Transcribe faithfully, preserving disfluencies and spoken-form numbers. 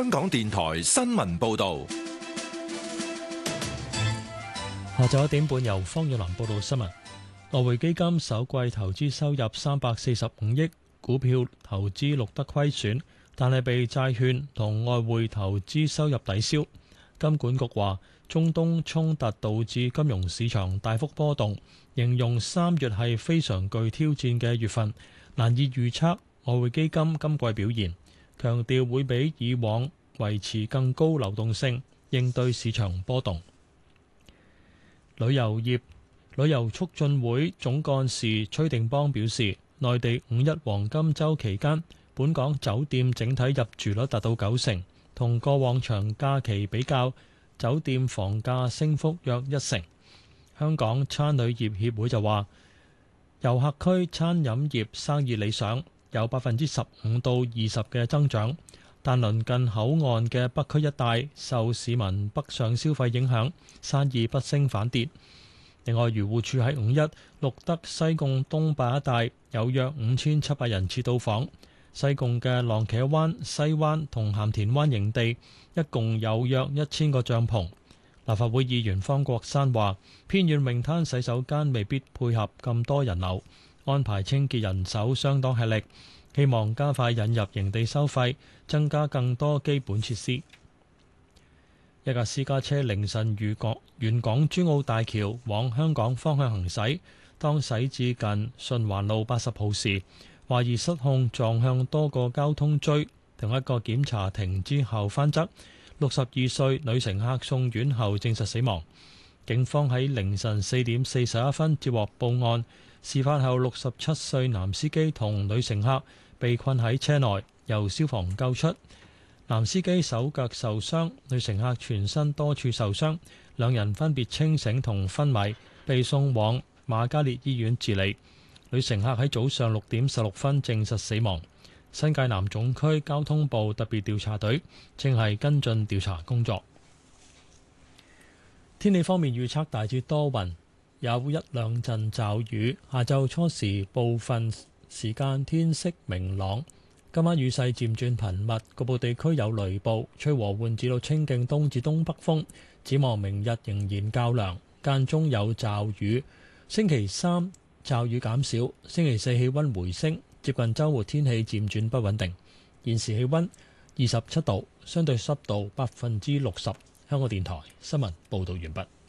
香港電台新聞報道。 下晝一點半，由方遠南報道新聞。外匯基金首季投資收入三百四十五億，股票投資錄得虧損，但係被債券同外匯投資收入抵消。金管局話，中東衝突導致金融市場大幅波動，形容三月係非常具挑戰嘅月份，難以預測外匯基金今季表現，強調會比以往維持更高流動性，應對市場波動。旅遊業旅遊促進會總幹事崔定邦表示，內地五一黃金週期間，本港酒店整體入住率達到九成，同過往長假期比較，酒店房價升幅約一成。香港餐旅業協會就話，遊客區餐飲業生意理想，有百分之十五到二十嘅增長，但鄰近口岸嘅北區一帶受市民北上消費影響，生意不升反跌。另外，漁護署喺五一錄得西貢東壩一帶有約五千七百人次到訪，西貢嘅浪茄灣、西灣同鹹田灣營地一共有約一千個帳篷。立法會議員方國珊話，偏遠泳灘洗手間未必配合咁多人流，安排清潔人手相當吃力，希望加快引入營地收費，增加更多基本設施。一架私家車凌晨沿港沿港珠澳大橋往香港方向行駛，當駛至近順環路八十號時，懷疑失控撞向多個交通錐，同一個檢查亭之後翻側，六十二歲女乘客送院後證實死亡。警方喺凌晨四點四十一分接獲報案，事發後六十七歲男司機同女乘客被困喺車內，由消防救出。男司機手腳受傷，女乘客全身多處受傷，兩人分別清醒同昏迷，被送往瑪嘉烈醫院治理。女乘客喺早上六點十六分證實死亡。新界南總區交通部特別調查隊正係跟進調查工作。天氣方面預測大致多雲，有一兩陣驟雨，下晝初時部分時間天色明朗。今晚雨勢漸轉頻密，局部地區有雷暴，吹和緩至到清勁東至東北風。展望明日仍然較涼，間中有驟雨。星期三驟雨減少，星期四氣溫回升，接近週末天氣漸轉不穩定。現時氣溫二十七度，相對濕度百分之六十。香港電台新聞報導完畢。